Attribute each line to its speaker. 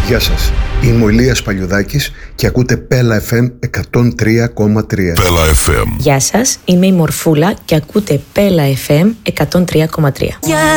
Speaker 1: Γεια σας, είμαι ο Ηλίας Παλιουδάκης και ακούτε Πέλα FM 103,3.
Speaker 2: Πέλα FM.
Speaker 3: Γεια σας, είμαι η Μορφούλα και ακούτε Πέλα FM 103,3.